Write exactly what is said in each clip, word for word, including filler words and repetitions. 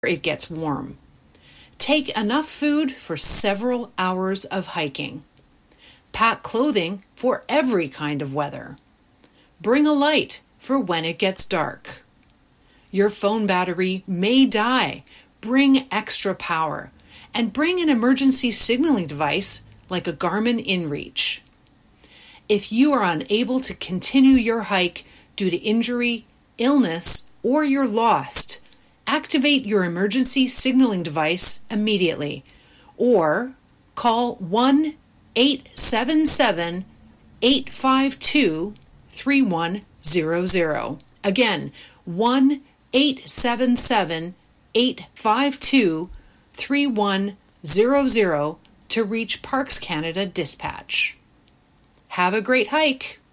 it gets warm. Take enough food for several hours of hiking. Pack clothing for every kind of weather. Bring a light for when it gets dark. Your phone battery may die. Bring extra power. And bring an emergency signaling device like a Garmin InReach. If you are unable to continue your hike due to injury, illness, or you're lost, activate your emergency signaling device immediately or call one eight seven seven, eight five two, three one zero zero. Again, one eight seven seven, eight five two, three one zero zero to reach Parks Canada Dispatch. Have a great hike.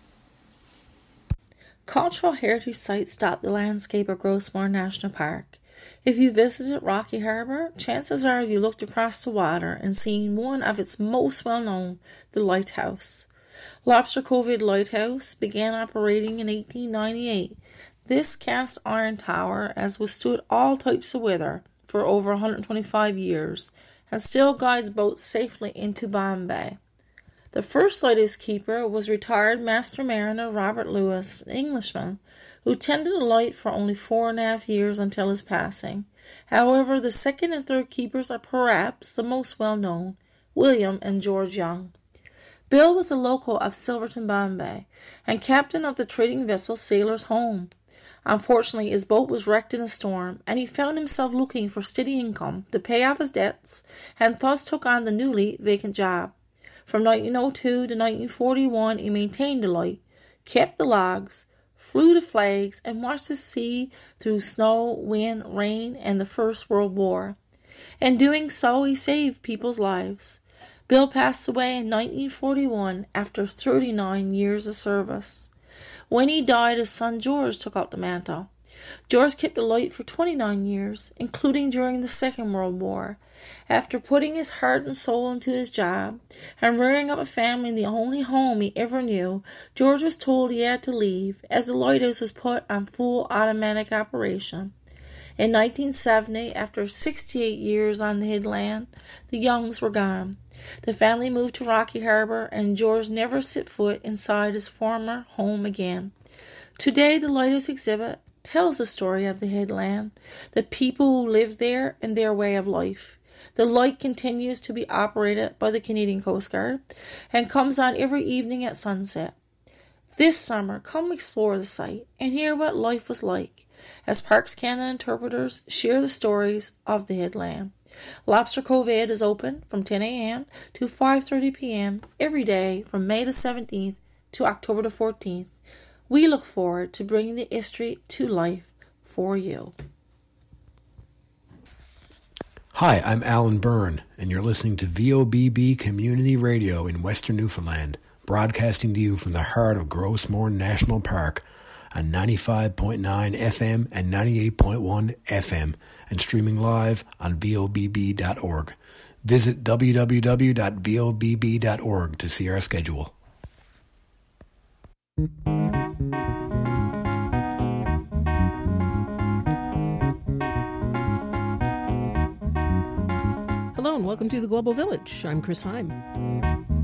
Cultural heritage sites dot the landscape of Grossmoor National Park. If you visited Rocky Harbour, chances are you looked across the water and seen one of its most well-known, the lighthouse. Lobster Cove Lighthouse began operating in eighteen ninety-eight. This cast iron tower has withstood all types of weather for over one hundred twenty-five years and still guides boats safely into Bombay. The first lighthouse keeper was retired Master Mariner Robert Lewis, an Englishman, who tended the light for only four and a half years until his passing. However, the second and third keepers are perhaps the most well-known, William and George Young. Bill was a local of Silverton, Bombay, and captain of the trading vessel Sailor's Home. Unfortunately, his boat was wrecked in a storm, and he found himself looking for steady income to pay off his debts, and thus took on the newly vacant job. From nineteen oh two to nineteen forty-one, he maintained the light, kept the logs, flew the flags, and watched the sea through snow, wind, rain, and the First World War. In doing so, he saved people's lives. Bill passed away in nineteen forty-one after thirty-nine years of service. When he died, his son George took up the mantle. George kept the light for twenty-nine years, including during the Second World War. After putting his heart and soul into his job and rearing up a family in the only home he ever knew, George was told he had to leave as the lighthouse was put on full automatic operation. In nineteen seventy, after sixty-eight years on the headland, the Youngs were gone. The family moved to Rocky Harbour, and George never set foot inside his former home again. Today, the lighthouse exhibit tells the story of the headland, the people who live there, and their way of life. The light continues to be operated by the Canadian Coast Guard and comes on every evening at sunset. This summer, come explore the site and hear what life was like as Parks Canada interpreters share the stories of the headland. Lobster Cove is open from ten a.m. to five thirty p.m. every day from May the seventeenth to October the fourteenth. We look forward to bringing the history to life for you. Hi, I'm Alan Byrne, and you're listening to V O B B Community Radio in Western Newfoundland, broadcasting to you from the heart of Grossmoor National Park on ninety-five point nine F M and ninety-eight point one F M, and streaming live on V O B B dot org. Visit w w w dot v o b b dot org to see our schedule. Hello and welcome to the Global Village. I'm Chris Heim.